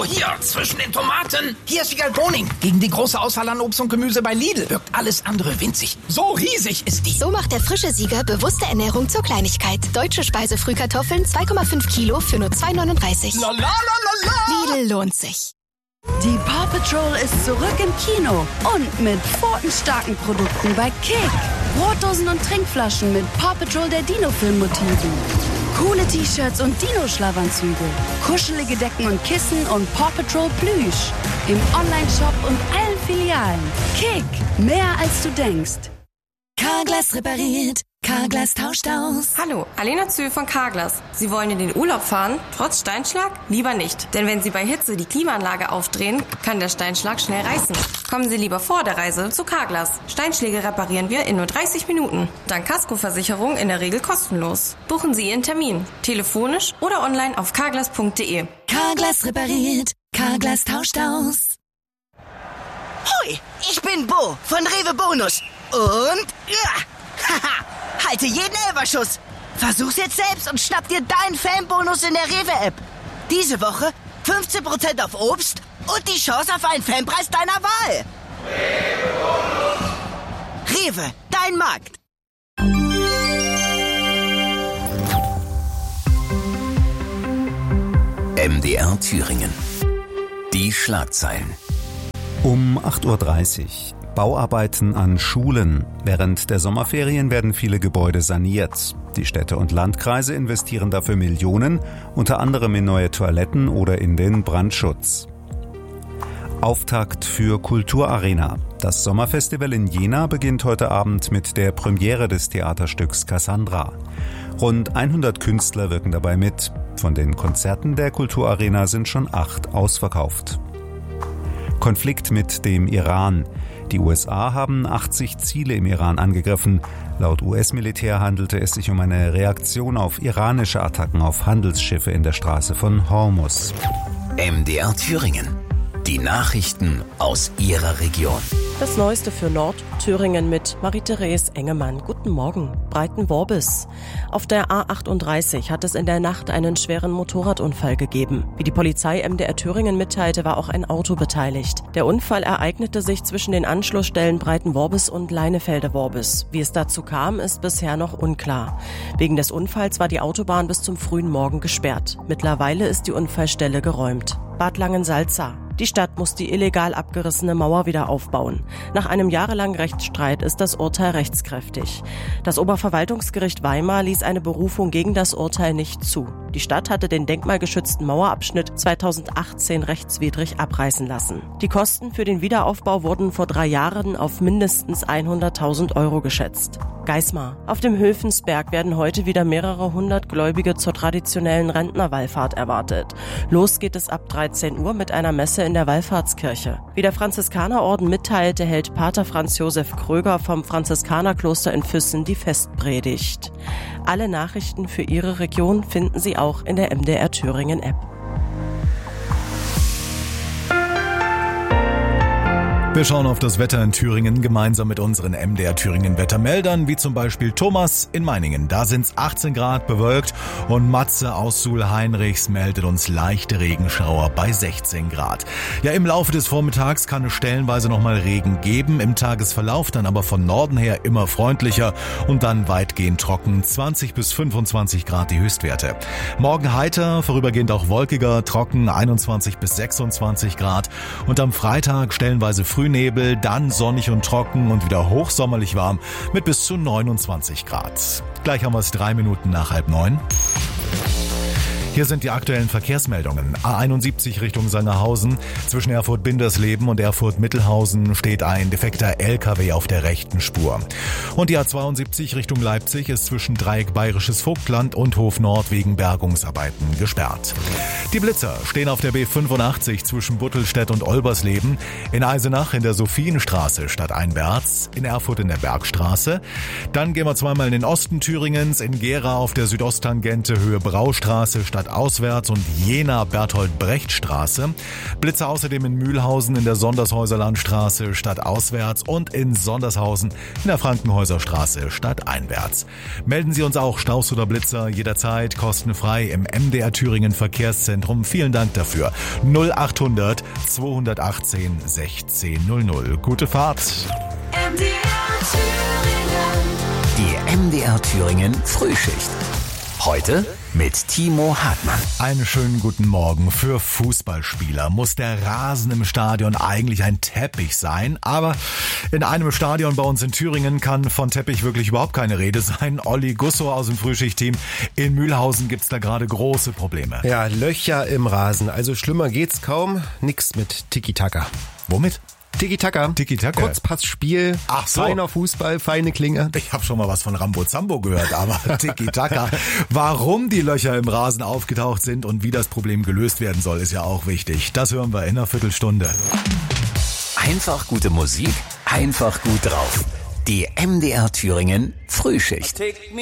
Oh, hier, zwischen den Tomaten. Hier ist Wiegald Boning. Gegen die große Auswahl an Obst und Gemüse bei Lidl wirkt alles andere winzig. So riesig ist die. So macht der frische Sieger bewusste Ernährung zur Kleinigkeit. Deutsche Speisefrühkartoffeln 2,5 Kilo für nur 2,39. La la la la la. Lidl lohnt sich. Die Paw Patrol ist zurück im Kino und mit pfotenstarken Produkten bei Kick. Brotdosen und Trinkflaschen mit Paw Patrol der Dino-Film-Motiven. Coole T-Shirts und Dino-Schlafanzüge. Kuschelige Decken und Kissen und Paw Patrol Plüsch. Im Online-Shop und allen Filialen. Kick, mehr als du denkst. Carglass repariert. Carglass tauscht aus. Hallo, Alena Zühl von Carglass. Sie wollen in den Urlaub fahren, trotz Steinschlag? Lieber nicht. Denn wenn Sie bei Hitze die Klimaanlage aufdrehen, kann der Steinschlag schnell reißen. Kommen Sie lieber vor der Reise zu Carglass. Steinschläge reparieren wir in nur 30 Minuten. Dank Kaskoversicherung in der Regel kostenlos. Buchen Sie Ihren Termin. Telefonisch oder online auf carglass.de. Carglass repariert. Carglass tauscht aus. Hoi, ich bin Bo von Rewe Bonus. Und... haha! Halte jeden Elferschuss. Versuch's jetzt selbst und schnapp dir deinen Fanbonus in der Rewe-App. Diese Woche 15% auf Obst und die Chance auf einen Fanpreis deiner Wahl. Rewe, dein Markt. MDR Thüringen. Die Schlagzeilen. Um 8:30 Uhr. Bauarbeiten an Schulen. Während der Sommerferien werden viele Gebäude saniert. Die Städte und Landkreise investieren dafür Millionen, unter anderem in neue Toiletten oder in den Brandschutz. Auftakt für Kulturarena. Das Sommerfestival in Jena beginnt heute Abend mit der Premiere des Theaterstücks Cassandra. Rund 100 Künstler wirken dabei mit. Von den Konzerten der Kulturarena sind schon 8 ausverkauft. Konflikt mit dem Iran. Die USA haben 80 Ziele im Iran angegriffen. Laut US-Militär handelte es sich um eine Reaktion auf iranische Attacken auf Handelsschiffe in der Straße von Hormuz. MDR Thüringen. Die Nachrichten aus Ihrer Region. Das Neueste für Nordthüringen mit Marie-Therese Engemann. Guten Morgen. Breitenworbis. Auf der A38 hat es in der Nacht einen schweren Motorradunfall gegeben. Wie die Polizei MDR Thüringen mitteilte, war auch ein Auto beteiligt. Der Unfall ereignete sich zwischen den Anschlussstellen Breitenworbis und Leinefelde-Worbis. Wie es dazu kam, ist bisher noch unklar. Wegen des Unfalls war die Autobahn bis zum frühen Morgen gesperrt. Mittlerweile ist die Unfallstelle geräumt. Bad Langensalza. Die Stadt muss die illegal abgerissene Mauer wieder aufbauen. Nach einem jahrelangen Rechtsstreit ist das Urteil rechtskräftig. Das Oberverwaltungsgericht Weimar ließ eine Berufung gegen das Urteil nicht zu. Die Stadt hatte den denkmalgeschützten Mauerabschnitt 2018 rechtswidrig abreißen lassen. Die Kosten für den Wiederaufbau wurden vor 3 Jahren auf mindestens 100.000 Euro geschätzt. Geismar. Auf dem Höfensberg werden heute wieder mehrere hundert Gläubige zur traditionellen Rentnerwallfahrt erwartet. Los geht es ab 13 Uhr mit einer Messe in der Wallfahrtskirche. Wie der Franziskanerorden mitteilte, hält Pater Franz Josef Kröger vom Franziskanerkloster in Füssen die Festpredigt. Alle Nachrichten für Ihre Region finden Sie auch in der MDR Thüringen App. Wir schauen auf das Wetter in Thüringen gemeinsam mit unseren MDR Thüringen Wettermeldern, wie zum Beispiel Thomas in Meiningen. Da sind es 18 Grad bewölkt und Matze aus Suhl-Heinrichs meldet uns leichte Regenschauer bei 16 Grad. Ja, im Laufe des Vormittags kann es stellenweise nochmal Regen geben, im Tagesverlauf dann aber von Norden her immer freundlicher und dann weitgehend trocken, 20 bis 25 Grad die Höchstwerte. Morgen heiter, vorübergehend auch wolkiger, trocken, 21 bis 26 Grad und am Freitag stellenweise Frühnebel, dann sonnig und trocken und wieder hochsommerlich warm mit bis zu 29 Grad. Gleich haben wir es 3 Minuten nach 8:30. Hier sind die aktuellen Verkehrsmeldungen. A71 Richtung Sangerhausen. Zwischen Erfurt-Bindersleben und Erfurt-Mittelhausen steht ein defekter LKW auf der rechten Spur. Und die A72 Richtung Leipzig ist zwischen Dreieck Bayerisches Vogtland und Hof Nord wegen Bergungsarbeiten gesperrt. Die Blitzer stehen auf der B85 zwischen Buttelstedt und Olbersleben, in Eisenach in der Sophienstraße statt Einwärts, in Erfurt in der Bergstraße. Dann gehen wir zweimal in den Osten Thüringens, in Gera auf der Südosttangente Höhe Braustraße statt stadtauswärts und Jena-Berthold-Brecht-Straße. Blitzer außerdem in Mühlhausen in der Sondershäuser Landstraße stadtauswärts und in Sondershausen in der Frankenhäuser Straße stadteinwärts. Melden Sie uns auch Staus oder Blitzer jederzeit kostenfrei im MDR Thüringen Verkehrszentrum. Vielen Dank dafür. 0800 218 1600. Gute Fahrt. Die MDR Thüringen Frühschicht. Heute mit Timo Hartmann. Einen schönen guten Morgen. Für Fußballspieler muss der Rasen im Stadion eigentlich ein Teppich sein. Aber in einem Stadion bei uns in Thüringen kann von Teppich wirklich überhaupt keine Rede sein. Olli Gusso aus dem Frühschichtteam. In Mühlhausen gibt's da gerade große Probleme. Ja, Löcher im Rasen. Also schlimmer geht's kaum. Nix mit Tiki-Taka. Womit? Tiki-Taka. Tiki-Taka. Kurzpassspiel. Ach so. Feiner Fußball, feine Klinge. Ich habe schon mal was von Rambo Zambo gehört, aber Tiki-Taka. Warum die Löcher im Rasen aufgetaucht sind und wie das Problem gelöst werden soll, ist ja auch wichtig. Das hören wir in einer Viertelstunde. Einfach gute Musik, einfach gut drauf. Die MDR Thüringen Frühschicht.